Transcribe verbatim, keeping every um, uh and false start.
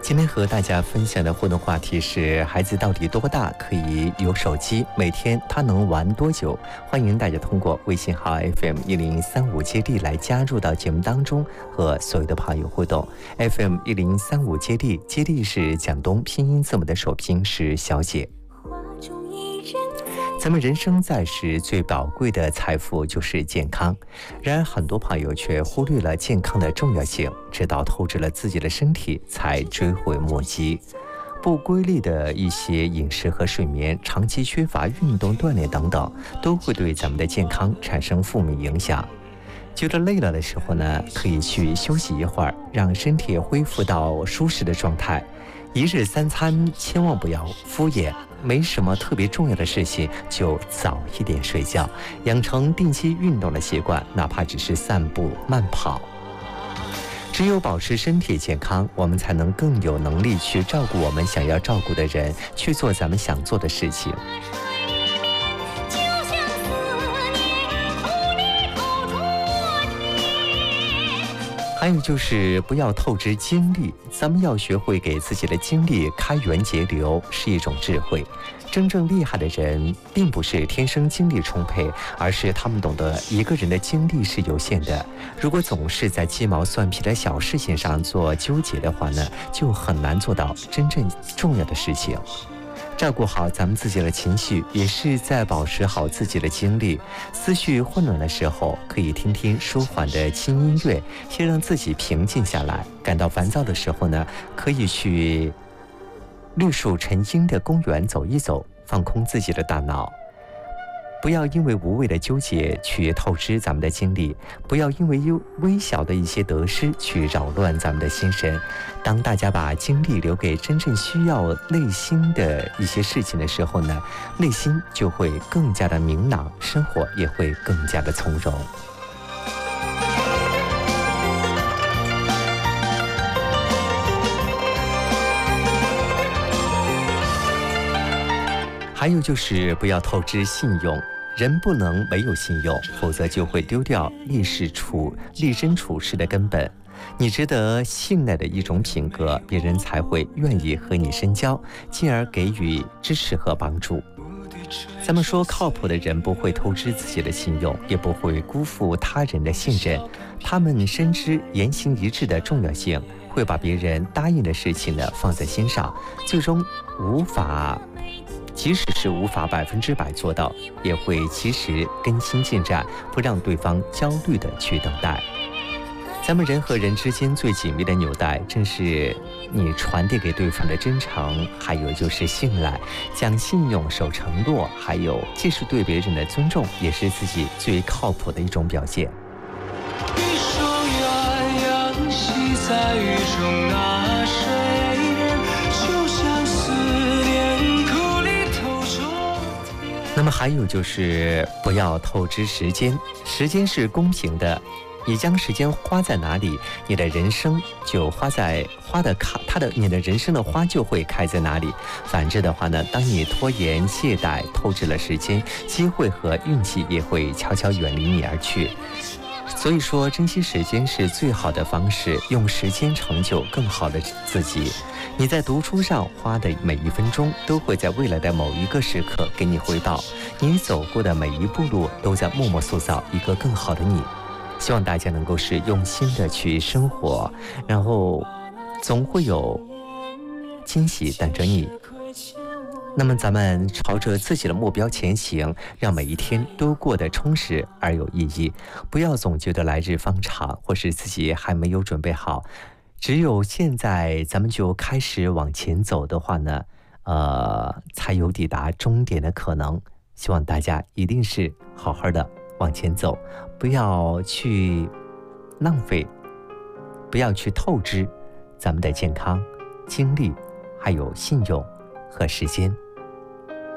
今天和大家分享的互动话题是：孩子到底多大可以有手机？每天他能玩多久？欢迎大家通过微信号 F M 一零三五接力来加入到节目当中，和所有的朋友互动。F M 一零三五接力，接力是蒋东拼音字母的首拼是小姐。咱们人生在世最宝贵的财富就是健康，然而很多朋友却忽略了健康的重要性，直到透支了自己的身体才追悔莫及。不规律的一些饮食和睡眠，长期缺乏运动锻炼等等，都会对咱们的健康产生负面影响。觉得累了的时候呢，可以去休息一会儿，让身体恢复到舒适的状态。一日三餐千万不要敷衍，没什么特别重要的事情就早一点睡觉，养成定期运动的习惯，哪怕只是散步慢跑。只有保持身体健康，我们才能更有能力去照顾我们想要照顾的人，去做咱们想做的事情。还有就是不要透支精力，咱们要学会给自己的精力开源节流，是一种智慧。真正厉害的人并不是天生精力充沛，而是他们懂得一个人的精力是有限的。如果总是在鸡毛蒜皮的小事情上做纠结的话呢，就很难做到真正重要的事情。照顾好咱们自己的情绪，也是在保持好自己的精力。思绪混乱的时候，可以听听舒缓的轻音乐，先让自己平静下来。感到烦躁的时候呢，可以去绿树成荫的公园走一走，放空自己的大脑。不要因为无谓的纠结去透支咱们的精力，不要因为微小的一些得失去扰乱咱们的心神。当大家把精力留给真正需要内心的一些事情的时候呢，内心就会更加的明朗，生活也会更加的从容。还有就是不要透支信用，人不能没有信用，否则就会丢掉立事处立身处世的根本。你值得信赖的一种品格，别人才会愿意和你深交，进而给予支持和帮助。咱们说，靠谱的人不会透支自己的信用，也不会辜负他人的信任。他们深知言行一致的重要性，会把别人答应的事情呢放在心上，最终无法即使是无法百分之百做到，也会及时更新进展，不让对方焦虑的去等待。咱们人和人之间最紧密的纽带，正是你传递给对方的真诚，还有就是信赖。讲信用、守承诺，还有既是对别人的尊重，也是自己最靠谱的一种表现。 一首鸳鸯戏在雨中那水人，就像思念苦里透着甜。 那么还有就是不要透支时间，时间是公平的。你将时间花在哪里，你的人生就花在花的开，它的你的人生的花就会开在哪里。反之的话呢，当你拖延懈怠，透支了时间，机会和运气也会悄悄远离你而去。所以说，珍惜时间是最好的方式，用时间成就更好的自己。你在读书上花的每一分钟，都会在未来的某一个时刻给你回报。你走过的每一步路，都在默默塑造一个更好的你。希望大家能够是用心的去生活，然后总会有惊喜等着你。那么咱们朝着自己的目标前行，让每一天都过得充实而有意义。不要总觉得来日方长，或是自己还没有准备好。只有现在咱们就开始往前走的话呢，呃，才有抵达终点的可能。希望大家一定是好好的往前走，不要去浪费，不要去透支咱们的健康、精力，还有信用和时间。